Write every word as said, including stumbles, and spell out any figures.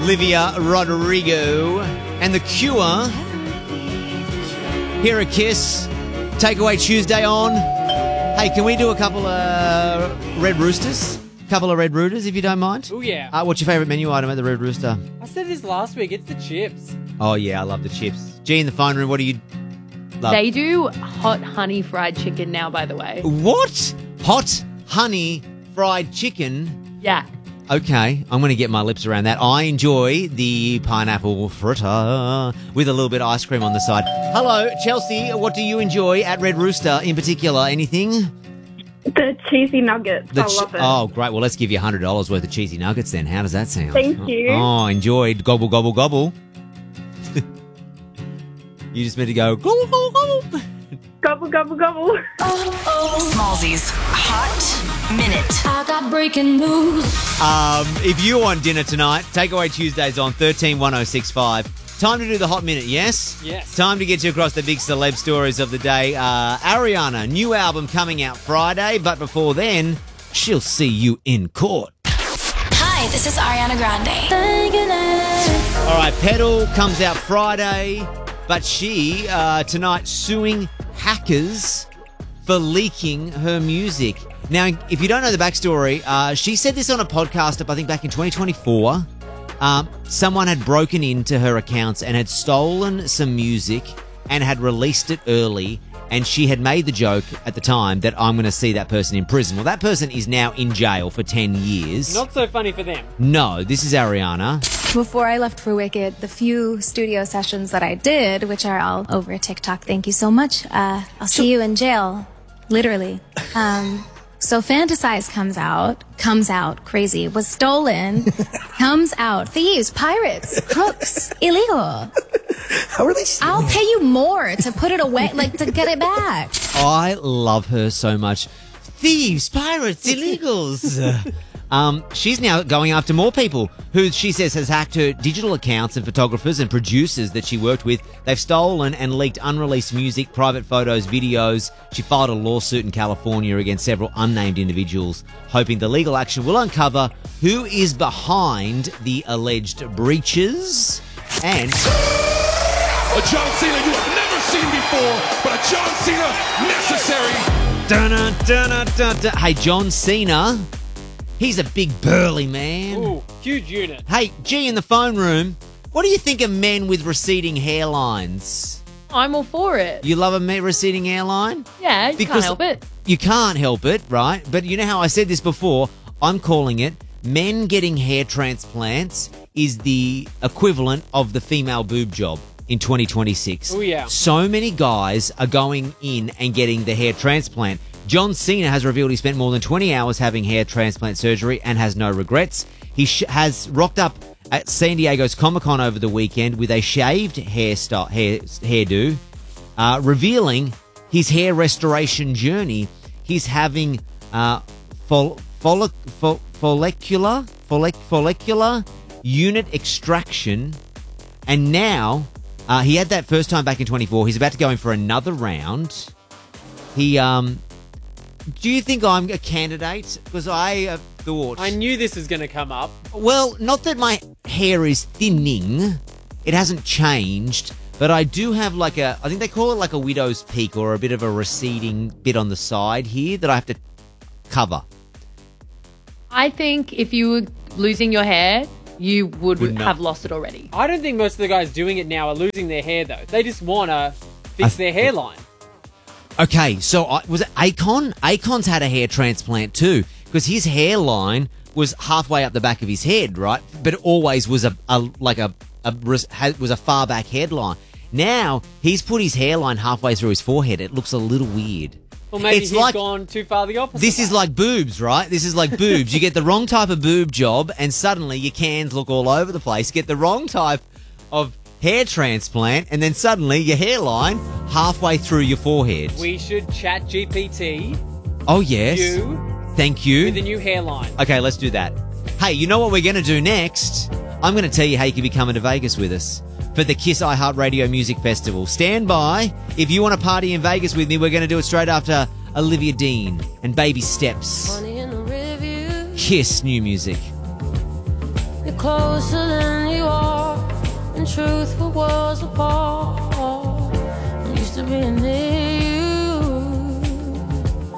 Olivia Rodrigo and The Cure. Here a Kiss. Takeaway Tuesday on. Hey, can we do a couple of Red Roosters? Couple of Red Roosters, if you don't mind. Oh, yeah. Uh, what's your favourite menu item at the Red Rooster? I said this last week. It's the chips. Oh, yeah, I love the chips. G in the phone room, what do you love? They do hot honey fried chicken now, by the way. What? Hot honey fried chicken? Yeah. Okay, I'm going to get my lips around that. I enjoy the pineapple fritter with a little bit of ice cream on the side. Hello, Chelsea. What do you enjoy at Red Rooster in particular? Anything? The cheesy nuggets. The I love ch- it. Oh, great. Well, let's give you one hundred dollars worth of cheesy nuggets then. How does that sound? Thank you. Oh, enjoyed. Gobble, gobble, gobble. You just meant to go gobble, gobble, gobble. Gobble, gobble, gobble. Smallzy's Hot Minute. I got breaking news. Um, if you want dinner tonight, Takeaway Tuesdays on thirteen one oh six five. Time to do the hot minute, yes? Yes. Time to get you across the big celeb stories of the day. Uh, Ariana, new album coming out Friday, but before then, she'll see you in court. Hi, this is Ariana Grande. All right, Pedal comes out Friday, but she, uh, tonight, suing hackers for leaking her music. Now, if you don't know the backstory, uh, she said this on a podcast up, I think, back in twenty twenty-four. Um, someone had broken into her accounts and had stolen some music and had released it early. And she had made the joke at the time that I'm going to see that person in prison. Well, that person is now in jail for ten years. Not so funny for them. No, this is Ariana. Before I left for Wicked, the few studio sessions that I did, which are all over TikTok, thank you so much. Uh, I'll see you in jail. Literally. Um, so Fantasize comes out, comes out, crazy, was stolen, comes out, thieves, pirates, crooks, illegal. How are they stealing I'll pay you more to put it away, like to get it back. I love her so much. Thieves, pirates, illegals. um, she's now going after more people who she says has hacked her digital accounts and photographers and producers that she worked with. They've stolen and leaked unreleased music, private photos, videos. She filed a lawsuit in California against several unnamed individuals, hoping the legal action will uncover who is behind the alleged breaches. And a John Cena you have never seen before, but a John Cena necessary. Dun-dun, dun-dun, dun-dun. Hey, John Cena, he's a big burly man. Ooh, huge unit. Hey, G in the phone room, what do you think of men with receding hairlines? I'm all for it. You love a me- receding hairline? Yeah, you Because can't help it. You can't help it, right? But you know how I said this before? I'm calling it men getting hair transplants is the equivalent of the female boob job in twenty twenty-six. Oh, yeah. So many guys are going in and getting the hair transplant. John Cena has revealed he spent more than twenty hours having hair transplant surgery and has no regrets. He sh- has rocked up at San Diego's Comic-Con over the weekend with a shaved hairstyle, hair, hairdo, uh, revealing his hair restoration journey. He's having uh, fol- follic- fol- follicular, follic- follicular unit extraction, and now uh, he had that first time back in twenty-four. He's about to go in for another round. He, um, do you think I'm a candidate? Because I have thought. I knew this was going to come up. Well, not that my hair is thinning. It hasn't changed. But I do have like a, I think they call it like a widow's peak or a bit of a receding bit on the side here that I have to cover. I think if you were losing your hair, you would Would not. have lost it already. I don't think most of the guys doing it now are losing their hair, though. They just want to fix I- their hairline. Okay, so I, was it Akon? Akon's had a hair transplant too because his hairline was halfway up the back of his head, right? But it always was a, a like a, a was a far back headline. Now he's put his hairline halfway through his forehead. It looks a little weird. Well, maybe It's he's like- gone too far the opposite This is way. like boobs, right? This is like boobs. You get the wrong type of boob job and suddenly your cans look all over the place. Get the wrong type of hair transplant and then suddenly your hairline halfway through your forehead. We should chat G P T Oh, yes. you Thank you. with a new hairline. Okay, let's do that. Hey, you know what we're going to do next? I'm going to tell you how you can be coming to Vegas with us for the Kiss iHeartRadio Music Festival. Stand by. If you want to party in Vegas with me, we're going to do it straight after Olivia Dean and Baby Steps. Money in the review. Kiss new music. You're closer than you wondering